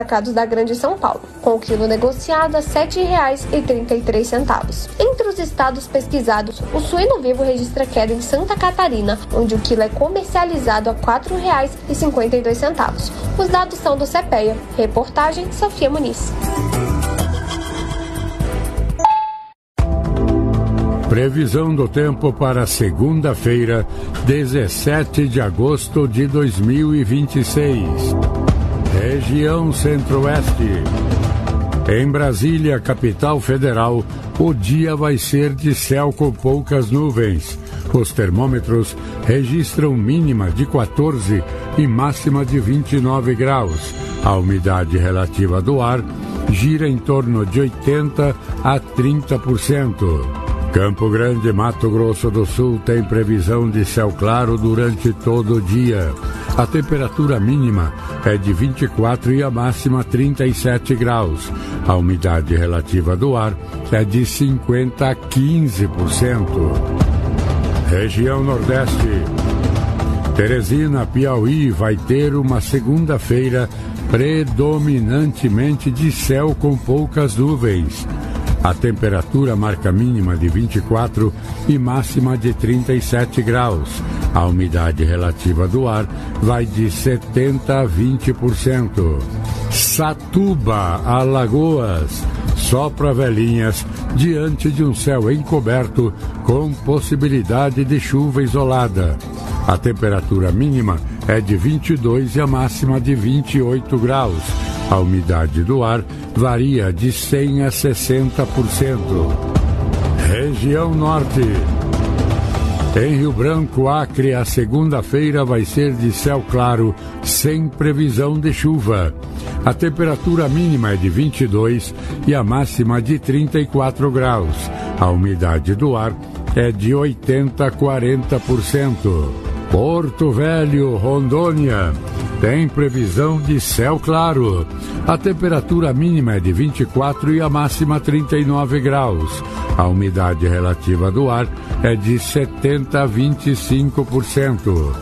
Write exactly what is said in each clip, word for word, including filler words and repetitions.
mercados da Grande São Paulo, com o quilo negociado a sete reais e trinta e três centavos. Entre os estados pesquisados, o suíno vivo registra queda em Santa Catarina, onde o quilo é comercializado a quatro reais e cinquenta e dois centavos. Os dados são do CEPEA. Reportagem Sofia Muniz. Previsão do tempo para segunda-feira, dezessete de agosto de dois mil e vinte e seis. Região Centro-Oeste. Em Brasília, capital federal, o dia vai ser de céu com poucas nuvens. Os termômetros registram mínima de quatorze e máxima de vinte e nove graus. A umidade relativa do ar gira em torno de oitenta a trinta por cento. Campo Grande, Mato Grosso do Sul, tem previsão de céu claro durante todo o dia. A temperatura mínima é de vinte e quatro e a máxima trinta e sete graus. A umidade relativa do ar é de cinquenta a quinze por cento. Região Nordeste. Teresina, Piauí, vai ter uma segunda-feira predominantemente de céu com poucas nuvens. A temperatura marca mínima de vinte e quatro e máxima de trinta e sete graus. A umidade relativa do ar vai de setenta a vinte por cento. Satuba, Alagoas, sopra velhinhas diante de um céu encoberto com possibilidade de chuva isolada. A temperatura mínima é de vinte e dois e a máxima de vinte e oito graus. A umidade do ar varia de cem a sessenta por cento. Região Norte. Em Rio Branco, Acre, a segunda-feira vai ser de céu claro, sem previsão de chuva. A temperatura mínima é de vinte e dois e a máxima de trinta e quatro graus. A umidade do ar é de oitenta a quarenta por cento. Porto Velho, Rondônia, tem previsão de céu claro. A temperatura mínima é de vinte e quatro e a máxima trinta e nove graus. A umidade relativa do ar é de setenta a vinte e cinco por cento.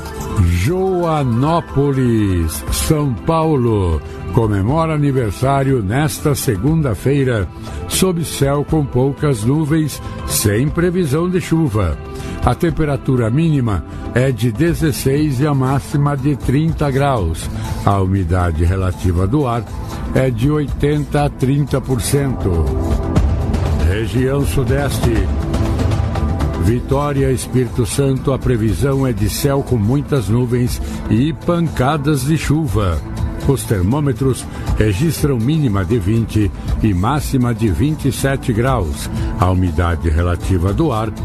Joanópolis, São Paulo, comemora aniversário nesta segunda-feira, sob céu com poucas nuvens, sem previsão de chuva. A temperatura mínima é de dezesseis e a máxima de trinta graus. A umidade relativa do ar é de oitenta a trinta por cento. Região Sudeste. Vitória, Espírito Santo, a previsão é de céu com muitas nuvens e pancadas de chuva. Os termômetros registram mínima de vinte e máxima de vinte e sete graus. A umidade relativa do ar